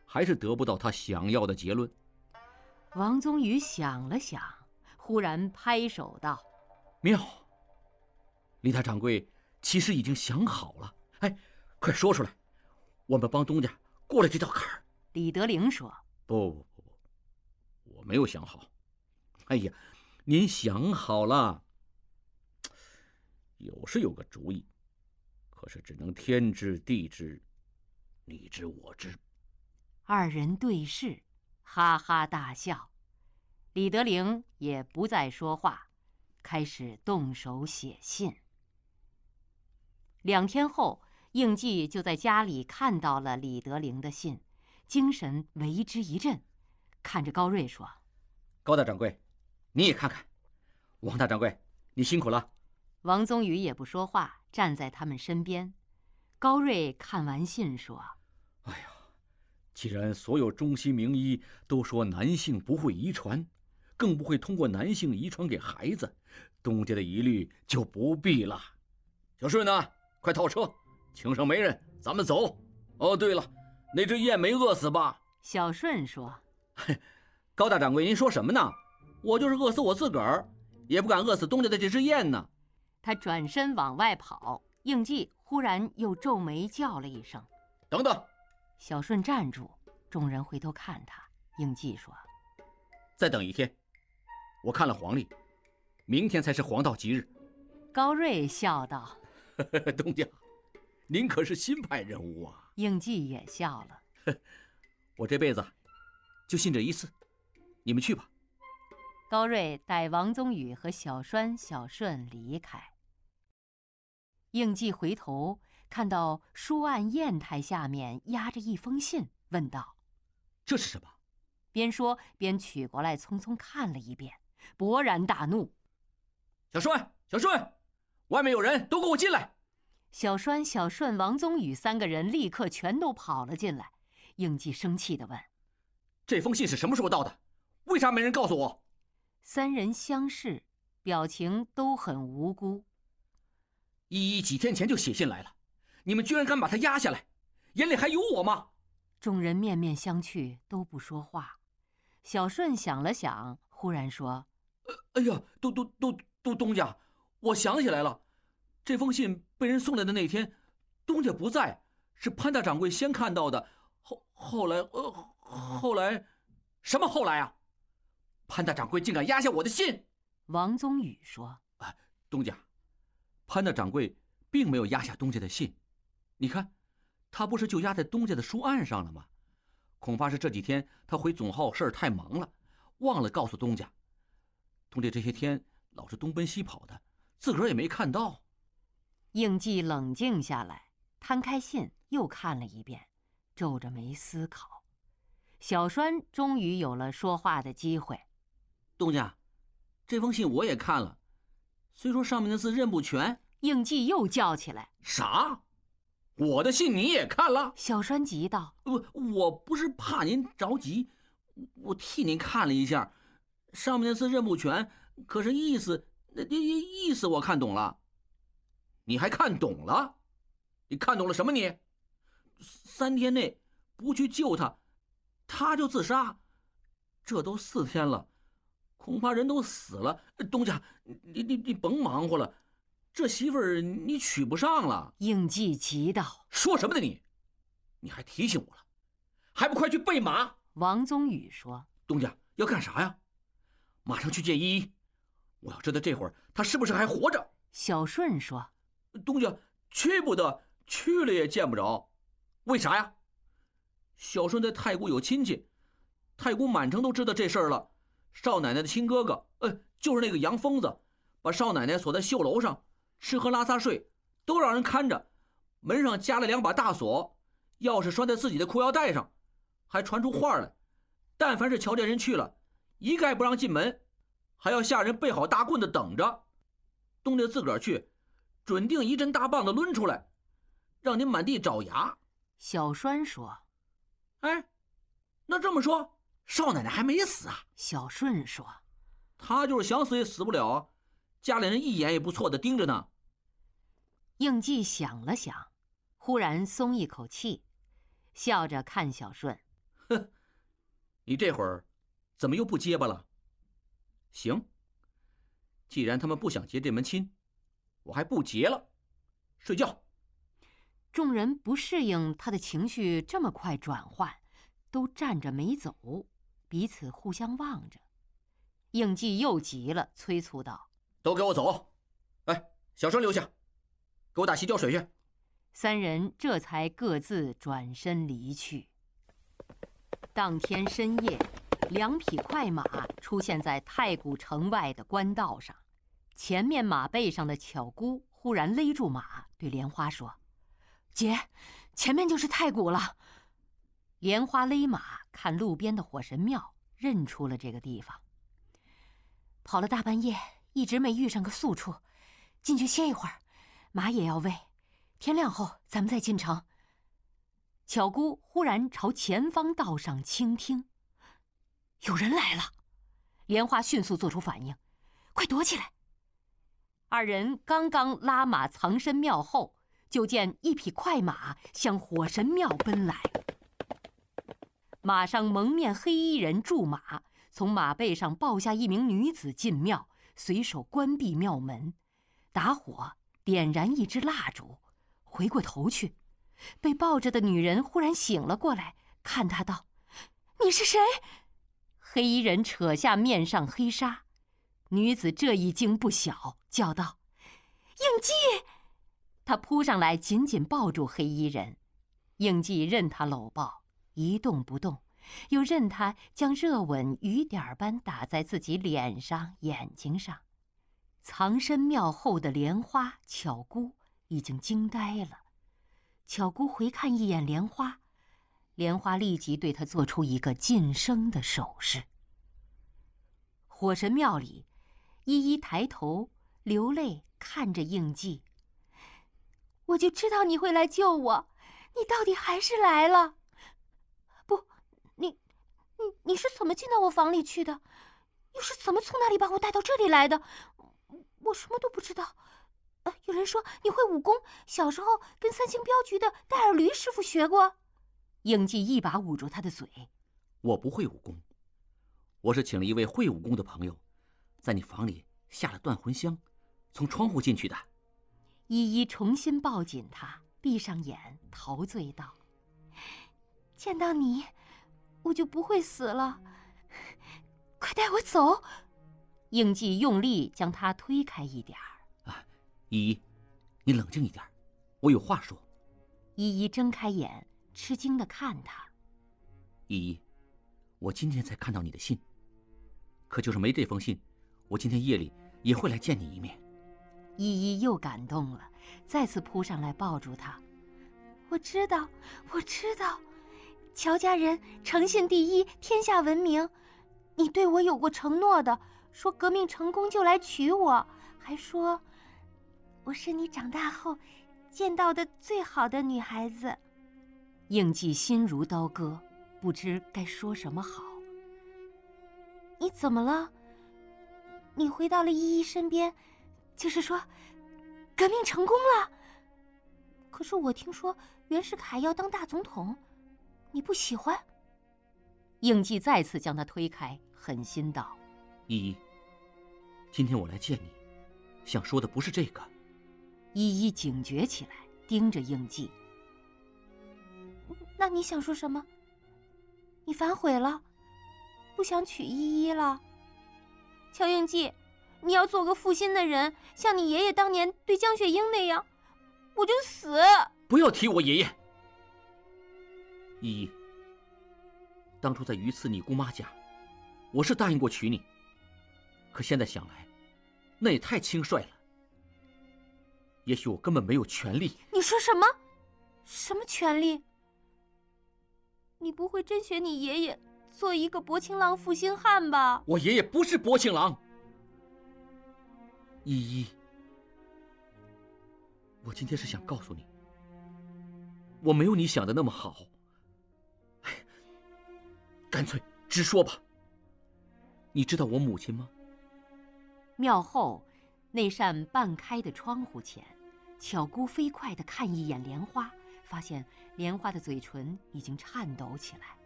还是得不到他想要的结论。 王宗宇想了想，忽然拍手道：“ 妙！李大掌柜其实已经想好了。哎，快说出来，我们帮东家过了这道坎儿。” 李德龄说：“ 不，我没有想好。哎呀，您想好了。有是有个主意，可是只能天知地知，你知我知。” 二人对视，哈哈大笑。李德龄也不再说话，开始动手写信。2天后，应季就在家里看到了李德龄的信，精神为之一振，看着高瑞说：“ 高大掌柜，你也看看。王大掌柜，你辛苦了。” 王宗宇也不说话，站在他们身边。高瑞看完信说：“ 哎呀，既然所有中西名医都说男性不会遗传，更不会通过男性遗传给孩子，东家的疑虑就不必了。小顺呢，快套车，请上媒人，咱们走。哦，对了，那只雁没饿死吧？” 小顺说：“ 高大掌柜，您说什么呢？我就是饿死我自个儿，也不敢饿死东家的这只雁呢。” 他转身往外跑，应季忽然又皱眉叫了一声：“ 等等！” 小顺站住，众人回头看他。应季说：“ 再等1天，我看了黄历，明天才是黄道吉日。” 高瑞笑道：“ 东家，您可是新派人物啊！” 应季也笑了：“ 我这辈子就信这一次，你们去吧。” 高瑞带王宗宇和小栓、小顺离开。应季回头看到书案砚台下面压着一封信，问道：“ 这是什么？” 边说边取过来，匆匆看了一遍，勃然大怒：“ 小顺，小顺，外面有人，都给我进来！” 小栓、小顺、王宗宇3个人立刻全都跑了进来。应季生气地问：“ 这封信是什么时候到的？为啥没人告诉我？”3 人相视，表情都很无辜。 依依几天前就写信来了，你们居然敢把它压下来，眼里还有我吗？ 众人面面相觑，都不说话。小顺想了想，忽然说：“ 哎呀，东家，我想起来了，这封信被人送来的那天，东家不在，是潘大掌柜先看到的。后来，什么后来啊？潘大掌柜竟敢压下我的信！” 王宗宇说：“ 东家，潘大掌柜并没有压下东家的信，你看，他不是就压在东家的书案上了吗？恐怕是这几天他回总号事儿太忙了，忘了告诉东家。东家这些天老是东奔西跑的，自个儿也没看到。” 应季冷静下来，摊开信又看了一遍，皱着眉思考。小栓终于有了说话的机会：“ 东家，这封信我也看了，虽说上面的字认不全。” 应季又叫起来：“ 啥？我的信你也看了？” 小栓急道：“ 我不是怕您着急，我替您看了一下，上面的字认不全，可是意思我看懂了。”“你还看懂了？你看懂了什么你？3天内不去救他，他就自杀，这都4天了，恐怕人都死了。东家，你甭忙活了，这媳妇儿你娶不上了。” 应季急道：“ 说什么呢你？你还提醒我了，还不快去备马？” 王宗宇说：“ 东家要干啥呀？”“马上去见依依，我要知道这会儿她是不是还活着。” 小顺说：“ 东家去不得，去了也见不着。”“为啥呀？”“小顺在太谷有亲戚，太谷满城都知道这事儿了。少奶奶的亲哥哥，就是那个杨疯子，把少奶奶锁在绣楼上，吃喝拉撒睡都让人看着，门上加了2把大锁，钥匙拴在自己的裤腰带上，还传出话来，但凡是瞧见人去了，一概不让进门，还要下人备好大棍子等着。东家自个儿去，准定一阵大棒子抡出来，让您满地找牙。” 小栓说：“ 那这么说，少奶奶还没死啊？” 小顺说：“ 她就是想死也死不了啊，家里人一眼也不错的盯着呢。” 应季想了想，忽然松一口气，笑着看小顺：“ 哼，你这会儿怎么又不结巴了？行，既然他们不想结这门亲，我还不结了，睡觉。 众人不适应他的情绪这么快转换，都站着没走，彼此互相望着。应季又急了，催促道：“ 都给我走！哎，小生留下，给我打洗脚水去。” 三人这才各自转身离去。当天深夜，2匹快马出现在太谷城外的官道上。前面马背上的巧姑忽然勒住马，对莲花说：“姐，前面就是太谷了。”莲花勒马，看路边的火神庙，认出了这个地方。跑了大半夜，一直没遇上个宿处，进去歇一会儿，马也要喂。天亮后咱们再进城。巧姑忽然朝前方道上倾听，有人来了。莲花迅速做出反应，快躲起来！二人刚刚拉马藏身庙后，就见1匹快马向火神庙奔来。马上蒙面黑衣人驻马，从马背上抱下一名女子进庙，随手关闭庙门，打火点燃一支蜡烛。回过头去，被抱着的女人忽然醒了过来，看他道：“你是谁？”黑衣人扯下面上黑纱，女子这一惊不小，叫道：“应季！”他扑上来，紧紧抱住黑衣人。应季任他搂抱，一动不动，又任他将热吻雨点般打在自己脸上、眼睛上。藏身庙后的莲花、巧姑已经惊呆了。巧姑回看一眼莲花，莲花立即对他做出一个噤声的手势。火神庙里，依依抬头流泪看着应季：“我就知道你会来救我，你到底还是来了。不，你是怎么进到我房里去的？又是怎么从哪里把我带到这里来的？我什么都不知道。有人说你会武功，小时候跟3星镖局的戴尔驴师傅学过。”应季一把捂住他的嘴：“ 我不会武功，我是请了一位会武功的朋友，在你房里下了断魂香，从窗户进去的。” 依依重新抱紧他，闭上眼，陶醉道：“见到你，我就不会死了，快带我走！”应季用力将他推开一点儿。 依依，你冷静一点，我有话说。 依依睁开眼，吃惊地看他。 依依，我今天才看到你的信，可就是没这封信，我今天夜里也会来见你一面。 依依又感动了，再次扑上来抱住他。我知道，乔家人诚信第一，天下闻名。你对我有过承诺的，说革命成功就来娶我，还说我是你长大后见到的最好的女孩子。应季心如刀割，不知该说什么好。你怎么了？你回到了依依身边，就是说革命成功了。可是我听说袁世凯要当大总统，你不喜欢？应季再次将他推开，狠心道：“ 依依，今天我来见你，想说的不是这个。” 依依警觉起来，盯着应季：“那你想说什么？你反悔了，不想娶依依了？乔应季，你要做个负心的人，像你爷爷当年对江雪英那样，我就死！” 不要提我爷爷。依依，当初在榆次你姑妈家，我是答应过娶你，可现在想来，那也太轻率了。也许我根本没有权利。 你说什么？什么权利？你不会真选你爷爷做一个薄情郎负心汉吧？ 我爷爷不是薄情郎。依依，我今天是想告诉你，我没有你想的那么好。干脆直说吧。你知道我母亲吗？庙后那扇半开的窗户前，巧姑飞快地看一眼莲花，发现莲花的嘴唇已经颤抖起来。